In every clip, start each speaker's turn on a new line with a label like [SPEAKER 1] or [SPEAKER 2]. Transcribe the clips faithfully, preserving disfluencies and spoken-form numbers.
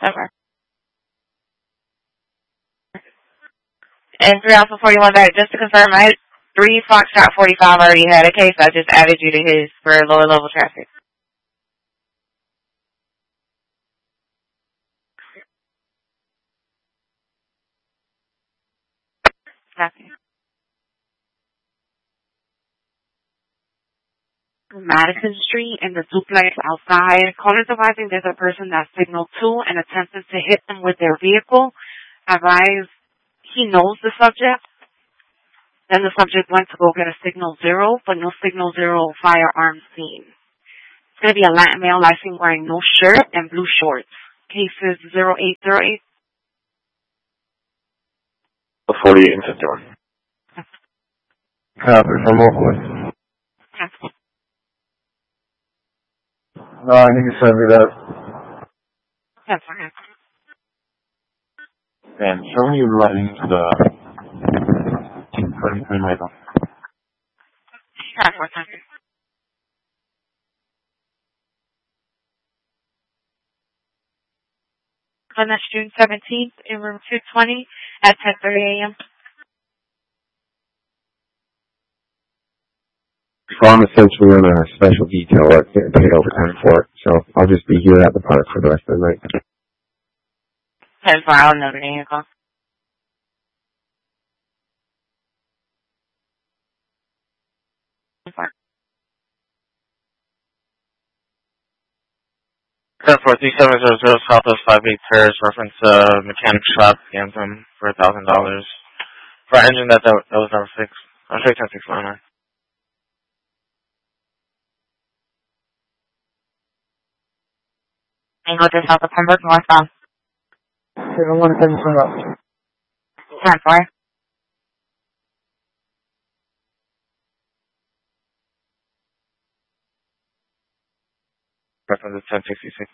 [SPEAKER 1] Okay. And three Alpha forty-one back, just to confirm, I had three Foxtrot forty-five already had a case. I just added you to his for lower level traffic. Copy. Madison Street and the duplex outside. Callers advising there's a person that signaled two and attempted to hit them with their vehicle. Advise he knows the subject. Then the subject went to go get a signal zero, but no signal zero firearm seen. It's going to be a Latin male last seen wearing no shirt and blue shorts. Case is zero eight zero eight.
[SPEAKER 2] forty-eight and fifty-one. Copy from Oakland. No, I think you sent me that.
[SPEAKER 1] That's fine.
[SPEAKER 2] And show me you running to the twenty my phone.
[SPEAKER 1] That's one second. On that's June seventeenth in room two twenty at ten thirty a.m.
[SPEAKER 2] So I'm essentially on a special detail work, getting paid overtime for it. So I'll just be here at the park for the rest of the night.
[SPEAKER 1] That's fine. I'll note it in your call.
[SPEAKER 3] ten four three seven zero zero Southwest five eight Terrace, reference uh, mechanic shop, Anthem, for a thousand dollars for an engine that, that that was never fixed. I'll show you ten six nine nine.
[SPEAKER 1] And go to South of Pembroke, northbound.
[SPEAKER 2] seven one seven zero.
[SPEAKER 1] ten four.
[SPEAKER 3] Reference is ten sixty-six.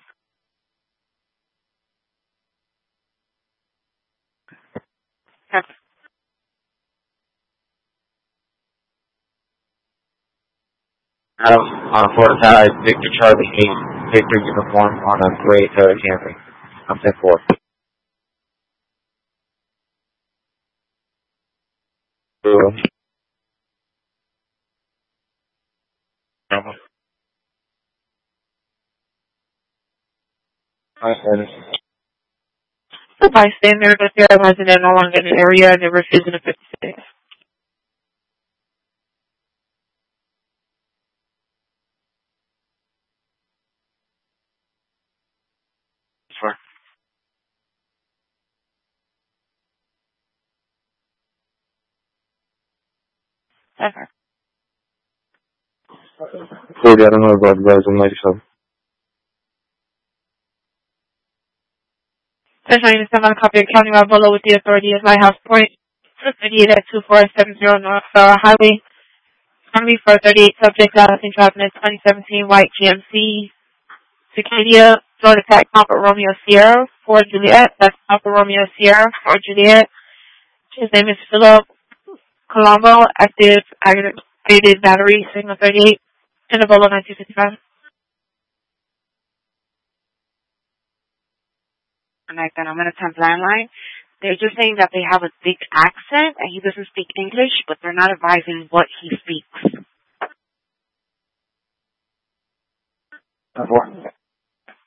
[SPEAKER 1] Okay.
[SPEAKER 3] Adam, on a Florida side, Victor Charlie eight, Victor uniform on a gray Toyota Camry. I'm ten four.
[SPEAKER 1] The bystander that they are resident no longer in the area and they're refusing to fifty-six.
[SPEAKER 3] Sure.
[SPEAKER 1] Okay.
[SPEAKER 2] Forty, I don't know about guys on ninety-seven.
[SPEAKER 1] Essentially, to send out a copy of County Route below with the authority of Lighthouse Point, thirty-eight at two four seven zero North Star Highway. Summary for thirty-eight subjects out in driving a twenty seventeen white G M C Cicadia, Florida Tech, Papa Romeo Sierra, for Juliet. That's Papa Romeo Sierra, for Juliet. His name is Philip Colombo, active aggravated battery, signal thirty-eight, interval nineteen fifty-five. Like that, I'm going to attempt landline. They're just saying that they have a thick accent and he doesn't speak English, but they're not advising what he speaks.
[SPEAKER 2] ten four.